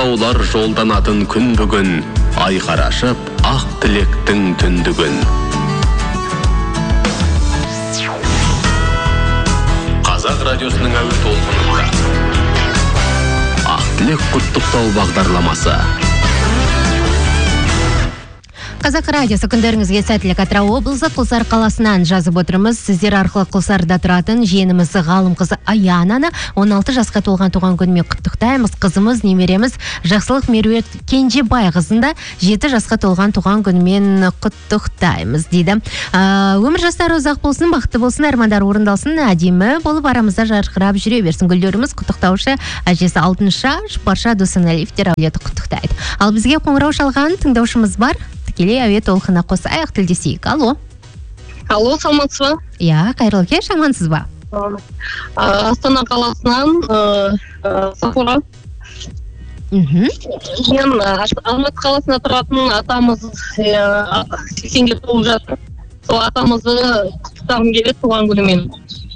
құттықтаулар жолданатын күн бүгін, айқарашып ақ тілектің түндігін. Қазақ радиосының әуе толқынында ақ тілек құттықтау бағдарламасы. Қазақ радиосы күндеріңізге сәттілік. Атырау облысы Құлсары қаласынан жазып отырмыз. Сіздер арқылы Құлсарыда тұратын жиеніміз ғалым қызы Аянаны 16 жасқа толған туған күнімен құттықтаймыз. Қызымыз, немереміз Жақсылық Меруерт Кенжебай қызында 7 жасқа толған туған күнімен құттықтаймыз дейді. Өмір жастары ұзақ болсын, бақытты болсын, армандар орындалсын, әдемі болып арамызда жарқырап жүре берсін. Гүлдеріміз құттықтаушы әжесі Алтыншаш Барша Досаналиевтер әулеті құттықтайды. Ал бізге қоңырау шалған тыңдаушымыз бар. Тікелей әуе толқына қосайық, тілдесейік. Алло. Алло, саламатсыз ба? Иә, қайырлы кеш, амансыз ба? Астана қаласынан Сафура. Мен Алматы қаласында тұратын атамыз 80-ге толып жатыр. Сол атамызды құттықтағым келеді туған күнімен.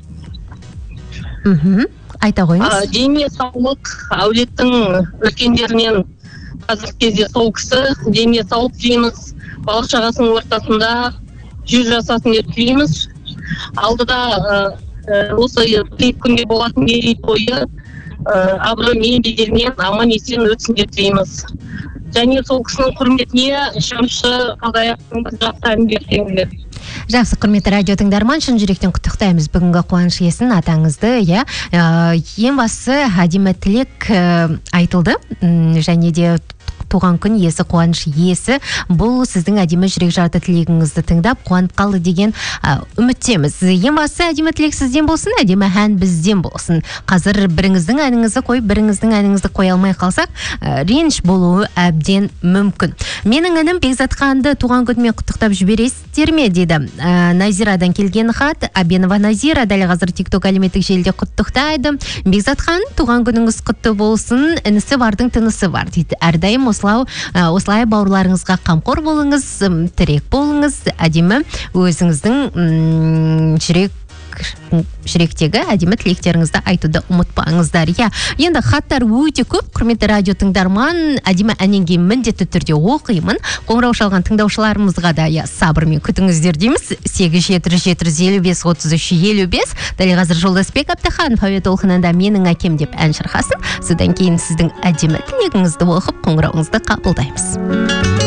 Айта қойыңыз. Дене саулық, әулеттің үлкендерінен қазіргі кезде сол кісі дене сауып дейміз. Балық шағасының ортасында 100 жасасын деп тілейміз. Алдыда осы тілек күнге болатын мерейтойы абыроймен беделмен аман есен өтсін деп тілейміз. Және сол кісінің құрметіне Шамшы Қалдаяқтың бір жақтарын берсеңіздер. Жақсы, құрметті радио тыңдарман, шын жүректен құттықтаймыз бүгінгі қуаныш иесін, атаңызды. Ең бастысы әдемі тілек айтылды, және де туған күн иесі, қуаныш иесі. Бұл сіздің әдемі жүрек жарты тілегіңізді тыңдап қуанып қалды деген үміттеміз. Ең бастысы әдемі тілек сізден болсын, әдемі ән бізден болсын. Қазір біріңіздің әніңізді қойып, біріңіздің әніңізді қоя алмай қалсақ, реніш болуы әбден мүмкін. Менің інім Бекзатханды туған күнімен құттықтап жібересіздер ме дейді. Назирадан келген хат. Абенова Назира дәл қазір TikTok әлеуметтік желіде құттықтайды. Бекзатхан, туған күніңіз құтты болсын, інісі бардың тынысы бар дейді. Әрдайым осылай бауырларыңызға қамқор болыңыз, тірек болыңыз, әдемі өзіңіздің жүректегі әдемі тілектеріңізді айтуды ұмытпаңыздар. Енді хаттар өте көп, құрметті радио тыңдарман, әдемі әннен кейін міндетті түрде оқимын. Қоңырау шалған тыңдаушыларымызға да сабырмен күтіңіздер дейміз. 8-7-7-55-33-55. Дәл қазір Жолдасбек Әбдіханов әуе толқынында менің әкем деп ән шырқасын. Содан кейін сіздің әдемі тілегіңізді оқып, қоңырауыңызды қабылдаймыз.